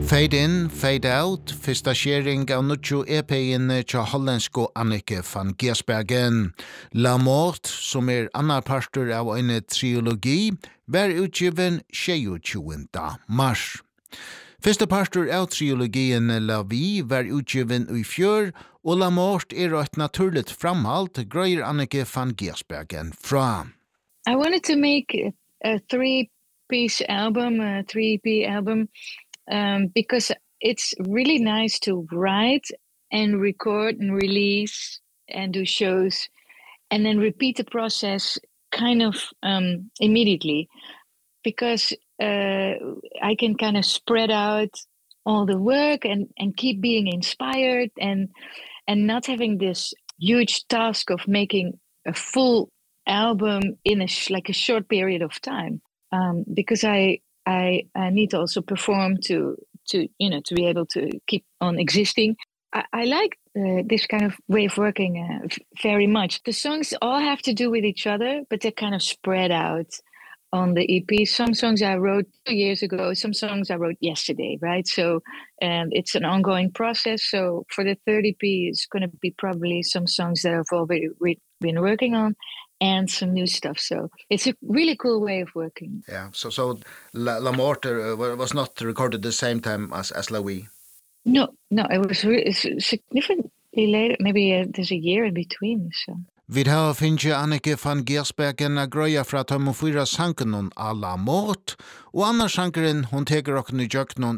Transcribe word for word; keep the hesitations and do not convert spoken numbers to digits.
Fade in, fade out, fyrsta skjering av nutjo E P-en til hollandsko Annike van Giersbergen. La Mort, som er annar partur av en triologi, var utgiven tjugoåtta mars. Fyrsta partur av triologien La Vie var utgiven i fjør, og La Mort er et naturligt framhalt, grøyer Annike van Giersbergen fra. I wanted to make a, a three-piece album, a three-E P album, um, because it's really nice to write and record and release and do shows and then repeat the process kind of um, immediately, because uh, I can kind of spread out all the work and, and keep being inspired and and not having this huge task of making a full album in a sh- like a short period of time, um, because I, I I need to also perform to to you know to be able to keep on existing. I, I like uh, this kind of way of working uh, f- very much. The songs all have to do with each other, but they're kind of spread out on the E P. Some songs I wrote two years ago, some songs I wrote yesterday, right? So um, it's an ongoing process. So for the third E P, it's going to be probably some songs that I've already re- been working on and some new stuff. So it's a really cool way of working. Yeah, so so La, La Mort uh, was not recorded the same time as, as La Vie? No, no, it was re- significantly later. Maybe uh, there's a year in between, so... Vi har finnje Annike van Giersbergen a grøya fra tømmo fyra sanken a La Mort, og annars sankeren hon teker okken i jøknon